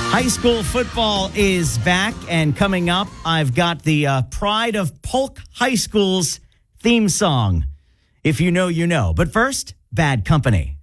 High school football is back, and coming up, I've got the Pride of Polk High School's theme song. If you know, you know. But first, Bad Company.